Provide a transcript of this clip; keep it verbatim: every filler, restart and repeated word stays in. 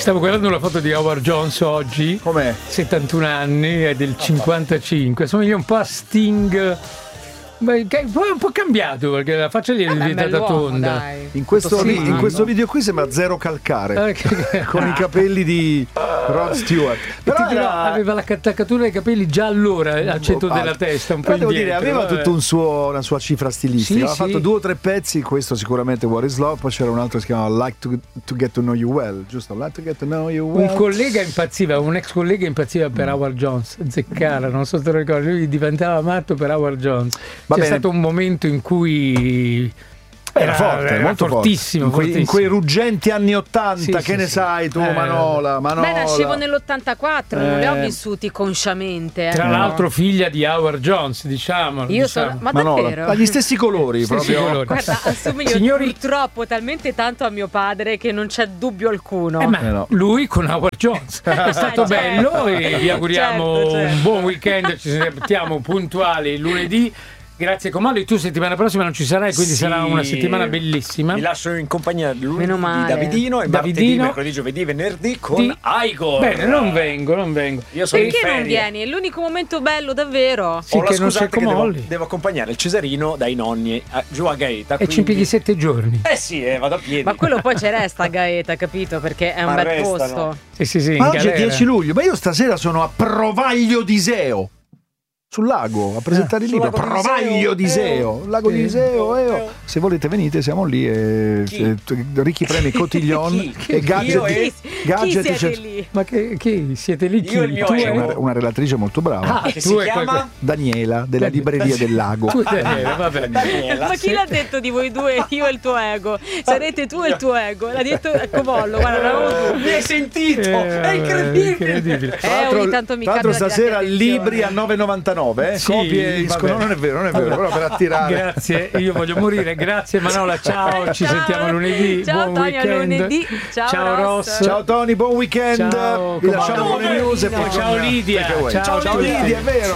Stavo guardando una foto di Howard Jones oggi. Com'è? settantuno anni, è del cinquantacinque. Somiglia un po' a Sting. Beh, che- poi è un po' cambiato perché la faccia gli è Vabbè, diventata bell'uomo, tonda. dai. In questo, Sì, vi- in ma questo no. video qui sembra Zero Calcare, Eh, che- con i capelli di Rod Stewart. E Però ti dirò, era- aveva l'attaccatura dei capelli già allora al centro Ah, della testa, un po' però devo indietro. dire, aveva vabbè. tutto un suo, una sua cifra stilistica. Sì, Aveva sì. fatto due o tre pezzi, questo sicuramente What is Love, poi c'era un altro che si chiamava Like to, to Get to Know You Well, giusto? Like to Get to Know You Well. Un collega impazziva, un ex collega impazziva per Howard Jones, Zeccara, non so se te lo ricordi, lui diventava matto per Howard Jones. Va C'è bene. stato un momento in cui Era forte, era molto fortissimo, forte. In quei, in quei ruggenti anni ottanta, Sì, che sì, ne sì. sai tu, Eh, Manola, Manola. Beh, nascevo nell'ottantaquattro, non li ho Eh. vissuti consciamente. Tra eh. l'altro figlia di Howard Jones, diciamo. Io diciamo. sono. Ma Manola. davvero? Ha gli stessi colori, Stessi proprio. colori. Guarda, assomiglio Signori- purtroppo talmente tanto a mio padre che non c'è dubbio alcuno. Eh, ma Eh, no. lui con Howard Jones è stato Certo. bello e vi auguriamo Certo, certo. un buon weekend. Ci sentiamo puntuali lunedì. Grazie Comolli, tu settimana prossima non ci sarai, quindi Sì. sarà una settimana bellissima. Vi lascio in compagnia lunedì Meno male. di Davidino e martedì, Davidino. mercoledì, giovedì, venerdì con Di- Igor. Bene, non vengo, non vengo. Io sono in Perché non ferie. vieni? È l'unico momento bello, davvero. Sì, Ho la che non c'è scusante che devo, Comolli. devo accompagnare il Cesarino dai nonni a- giù a Gaeta. E quindi- ci impieghi sette giorni. Eh sì, eh, vado a piedi. Ma quello poi ci resta a Gaeta, capito? Perché è un Ma bel restano. posto. Sì, sì, sì. in Ma oggi è galera. dieci luglio, ma io stasera sono a Provaglio di Iseo. Sul lago a presentare il sul libro lago di Provaglio di Iseo, Iseo, il lago Sì. di Iseo, Eo. Eo. Se volete venite, siamo lì e, Chi? e- ricchi premi Cotillon Chi? e gadget, Io e- Chi, gadget chi siete cioè- lì? Ma che, chi? Siete lì? Chi? Io e il mio Tu c'è ego. una, una relatrice molto brava, Ah, che tu si e quel- chiama Daniela della libreria del lago. Tu e Daniela, va bene. Daniela. Ma chi l'ha detto di voi due, io e il tuo ego? Sarete tu e il tuo ego. L'ha detto Covollo, guarda, non avevo dubbi. Mi hai sentito? Eh, È vabbè, incredibile. incredibile. Tra Eh, l'altro, ogni tanto mi tra l'altro capita di stasera darti attenzione. libri a nove e novantanove, eh? Sì, Copie in vabbè. sco- no, non è vero, non è vero, però per attirare. Grazie, io voglio morire. Grazie Manola, ciao, ci Ciao. sentiamo lunedì. Ciao, buon Tonio, a weekend. lunedì. Ciao, Ross. Ross. Ciao Tony, buon weekend. Ciao, Vi lasciamo Comando. con le news e poi Ciao con- Lidia. Takeaway. Ciao, Ciao tutti. Lidia, è vero.